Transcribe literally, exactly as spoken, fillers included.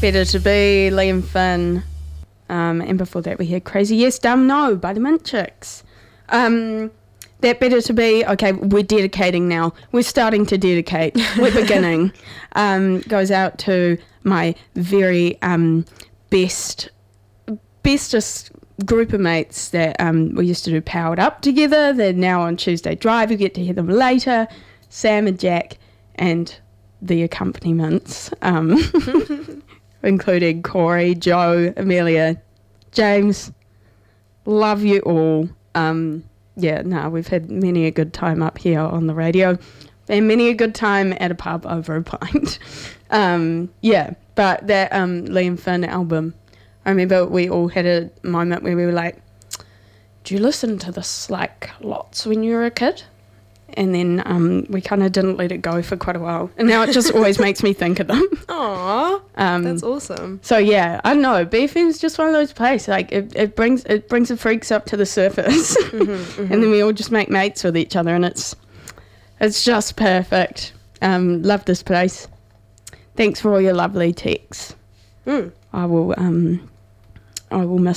Better to Be, Liam Finn. Um, and before that we had Crazy Yes, Dumb No by the Mint Chicks. Um, that Better to Be, okay, we're dedicating now. We're starting to dedicate. We're beginning. Um, goes out to my very um, best, bestest group of mates that um, we used to do Powered Up together. They're now on Tuesday Drive. You get to hear them later. Sam and Jack and the accompaniments, um, including Corey, Joe, Amelia, James. Love you all. Um, yeah, no, we've had many a good time up here on the radio and many a good time at a pub over a pint. um, yeah, but that um, Liam Finn album, I remember we all had a moment where we were like, do you listen to this like lots when you were a kid? And then um, we kind of didn't let it go for quite a while. And now it just always makes me think of them. Aww, um, that's awesome. So yeah, I don't know. B F M's just one of those places. Like it, it brings it brings the freaks up to the surface, mm-hmm, mm-hmm. and then we all just make mates with each other, and it's it's just perfect. Um, love this place. Thanks for all your lovely texts. Mm. I will um, I will miss